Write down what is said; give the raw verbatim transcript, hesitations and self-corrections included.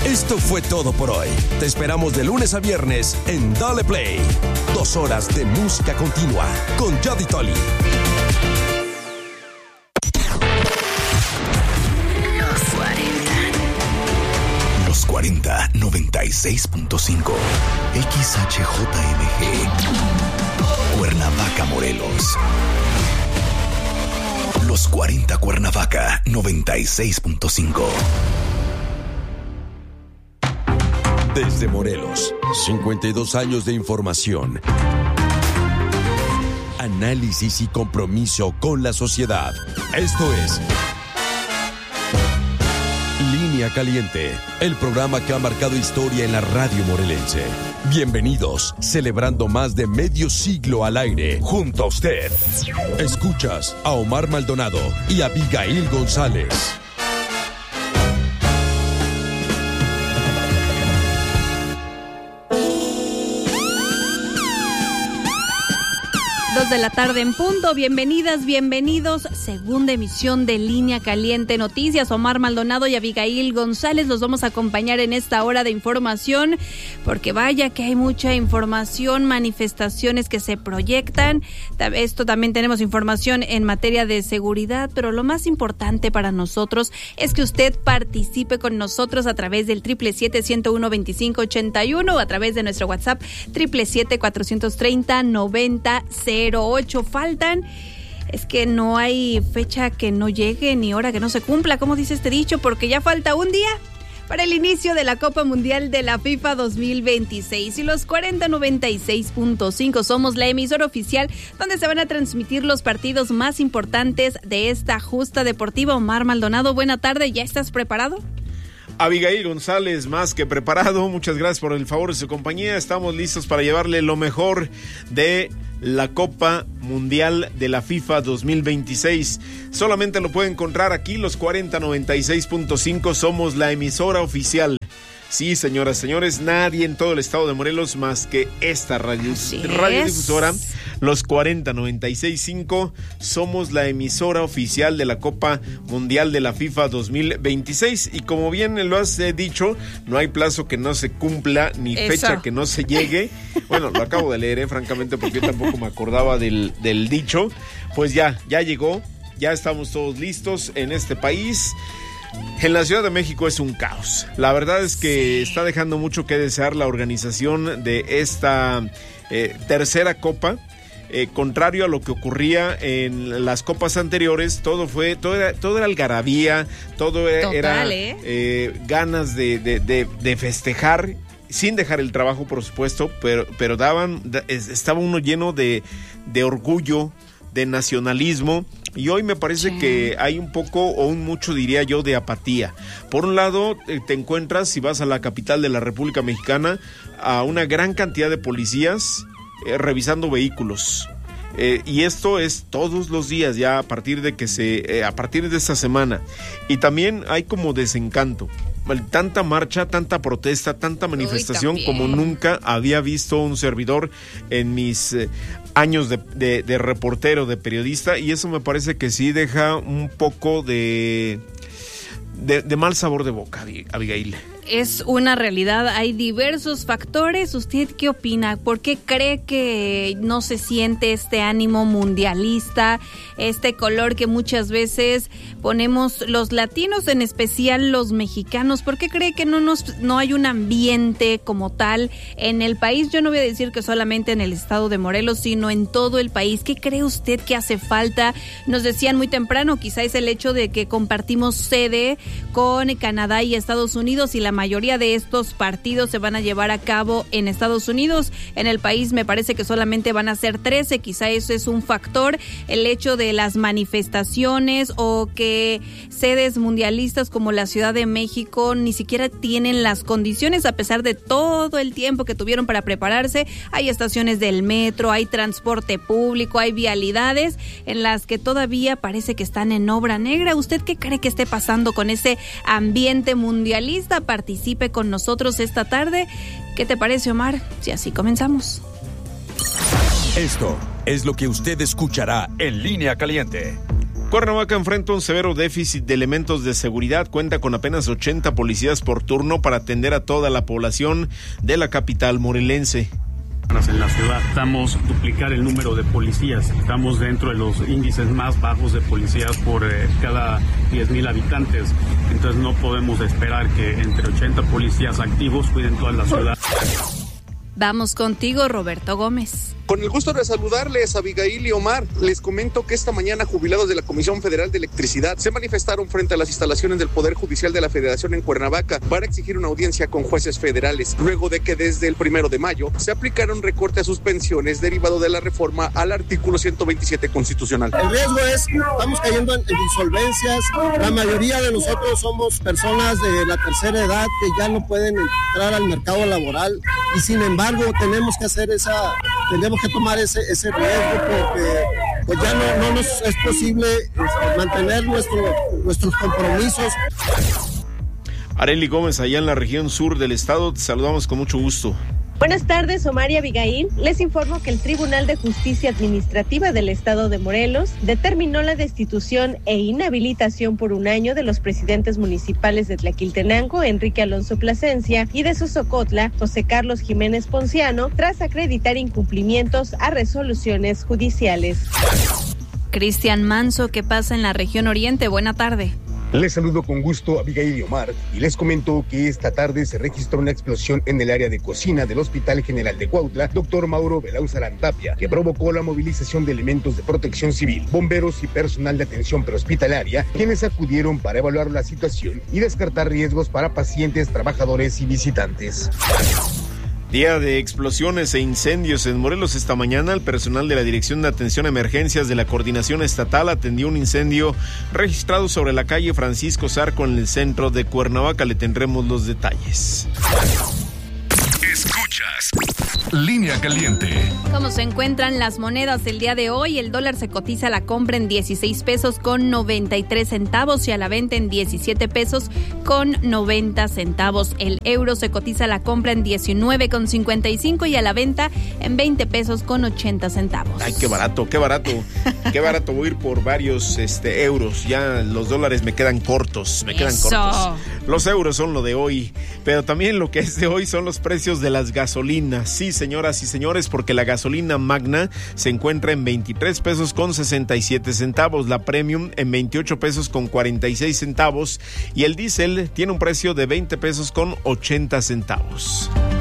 Esto fue todo por hoy. Te esperamos de lunes a viernes en Dale Play. Dos horas de música continua con Yadi Toli. Los cuarenta, noventa y seis punto cinco. X H J M G. Cuernavaca, Morelos. Los cuarenta Cuernavaca, noventa y seis punto cinco. Desde Morelos, cincuenta y dos años de información, análisis y compromiso con la sociedad. Esto es Línea Caliente, el programa que ha marcado historia en la radio morelense. Bienvenidos, celebrando más de medio siglo al aire, junto a usted. Escuchas a Omar Maldonado y Abigail González. De la tarde en punto, bienvenidas, bienvenidos, segunda emisión de Línea Caliente Noticias. Omar Maldonado y Abigail González los vamos a acompañar en esta hora de información, porque vaya que hay mucha información, manifestaciones que se proyectan. Esto también tenemos información en materia de seguridad, pero lo más importante para nosotros es que usted participe con nosotros a través del triple siete, ciento uno, veinticinco ochenta y uno o a través de nuestro WhatsApp triple siete, cuatrocientos treinta, noventa cero ocho. Faltan, es que no hay fecha que no llegue ni hora que no se cumpla, como dice este dicho, porque ya falta un día para el inicio de la Copa Mundial de la FIFA dos mil veintiséis. Y los cuarenta, noventa y seis punto cinco somos la emisora oficial donde se van a transmitir los partidos más importantes de esta justa deportiva. Omar Maldonado, buena tarde, ¿ya estás preparado? Abigail González, más que preparado, muchas gracias por el favor de su compañía. Estamos listos para llevarle lo mejor de la Copa Mundial de la FIFA dos mil veintiséis. Solamente lo puede encontrar aquí, los cuarenta, noventa y seis punto cinco, somos la emisora oficial. Sí, señoras, señores, nadie en todo el estado de Morelos más que esta radio, radiodifusora, los cuarenta, noventa y seis punto cinco, somos la emisora oficial de la Copa Mundial de la FIFA dos mil veintiséis. Y como bien lo has eh, dicho, no hay plazo que no se cumpla, ni Eso. fecha que no se llegue. Bueno, lo acabo de leer, eh, francamente, porque yo tampoco me acordaba del, del dicho. Pues ya, ya llegó, ya estamos todos listos en este país. En la Ciudad de México es un caos. La verdad es que sí. está dejando mucho que desear la organización de esta eh, tercera copa. Eh, contrario a lo que ocurría en las copas anteriores, todo fue, todo era, todo era algarabía, todo era, Total, era ¿eh? Eh, ganas de, de, de, de festejar, sin dejar el trabajo, por supuesto, pero, pero daban, estaba uno lleno de, de orgullo, de nacionalismo. Y hoy me parece sí. que hay un poco o un mucho, diría yo, de apatía. Por un lado, te encuentras, si vas a la capital de la República Mexicana, a una gran cantidad de policías eh, revisando vehículos. Eh, y esto es todos los días ya a partir de que se, eh, a partir de esta semana. Y también hay como desencanto. Tanta marcha, tanta protesta, tanta manifestación Uy, como nunca había visto un servidor en mis eh, años de, de, de reportero, de periodista, y eso me parece que sí deja un poco de, de, de mal sabor de boca, Abigail. Es una realidad, hay diversos factores. ¿Usted qué opina? ¿Por qué cree que no se siente este ánimo mundialista, este color que muchas veces ponemos los latinos, en especial los mexicanos? ¿Por qué cree que no nos no hay un ambiente como tal en el país? Yo no voy a decir que solamente en el estado de Morelos, sino en todo el país. ¿Qué cree usted que hace falta? Nos decían muy temprano, quizá es el hecho de que compartimos sede con Canadá y Estados Unidos, y la mayoría de estos partidos se van a llevar a cabo en Estados Unidos. En el país me parece que solamente van a ser trece, quizá eso es un factor, el hecho de las manifestaciones o que sedes mundialistas como la Ciudad de México ni siquiera tienen las condiciones, a pesar de todo el tiempo que tuvieron para prepararse. Hay estaciones del metro, hay transporte público, hay vialidades en las que todavía parece que están en obra negra. ¿Usted qué cree que esté pasando con ese ambiente mundialista? Participe con nosotros esta tarde. ¿Qué te parece, Omar? Si así comenzamos. Esto es lo que usted escuchará en Línea Caliente. Cuernavaca enfrenta un severo déficit de elementos de seguridad. Cuenta con apenas ochenta policías por turno para atender a toda la población de la capital morelense. En la ciudad estamos duplicar el número de policías, estamos dentro de los índices más bajos de policías por eh, cada diez mil habitantes, entonces no podemos esperar que entre ochenta policías activos cuiden toda la ciudad. Vamos contigo, Roberto Gómez. Con el gusto de saludarles, Abigail y Omar. Les comento que esta mañana jubilados de la Comisión Federal de Electricidad se manifestaron frente a las instalaciones del Poder Judicial de la Federación en Cuernavaca para exigir una audiencia con jueces federales, luego de que desde el primero de mayo se aplicara un recorte a sus pensiones derivado de la reforma al artículo ciento veintisiete constitucional. El riesgo es que estamos cayendo en, en insolvencias. La mayoría de nosotros somos personas de la tercera edad que ya no pueden entrar al mercado laboral y sin embargo tenemos que hacer esa, tenemos que tomar ese, ese riesgo porque pues ya no, no nos es posible este, mantener nuestro, nuestros compromisos. Arely Gómez, allá en la región sur del estado, te saludamos con mucho gusto. Buenas tardes, Omar y Abigail. Les informo que el Tribunal de Justicia Administrativa del Estado de Morelos determinó la destitución e inhabilitación por un año de los presidentes municipales de Tlaquiltenango, Enrique Alonso Plasencia, y de Sosocotla, José Carlos Jiménez Ponciano, tras acreditar incumplimientos a resoluciones judiciales. Cristian Manso, ¿qué pasa en la región oriente? Buena tarde. Les saludo con gusto, Abigail y Omar, y les comento que esta tarde se registró una explosión en el área de cocina del Hospital General de Cuautla, doctor Mauro Belauzarán Tapia, que provocó la movilización de elementos de protección civil, bomberos y personal de atención prehospitalaria, quienes acudieron para evaluar la situación y descartar riesgos para pacientes, trabajadores y visitantes. Día de explosiones e incendios en Morelos esta mañana. El personal de la Dirección de Atención a Emergencias de la Coordinación Estatal atendió un incendio registrado sobre la calle Francisco Zarco en el centro de Cuernavaca. Le tendremos los detalles. Escuchas Línea Caliente. ¿Cómo se encuentran las monedas el día de hoy? El dólar se cotiza a la compra en dieciséis pesos con noventa y tres centavos y a la venta en diecisiete pesos con noventa centavos. El euro se cotiza a la compra en diecinueve con cincuenta y cinco y a la venta en veinte pesos con ochenta centavos. Ay, qué barato, qué barato. Qué barato, voy a ir por varios este, euros. Ya los dólares me quedan cortos, me quedan Eso. cortos. Los euros son lo de hoy, pero también lo que es de hoy son los precios de las gasolinas. Sí, señoras y señores, porque la gasolina magna se encuentra en veintitrés pesos con sesenta y siete centavos, la premium en veintiocho pesos con cuarenta y seis centavos y el diésel tiene un precio de veinte pesos con ochenta centavos.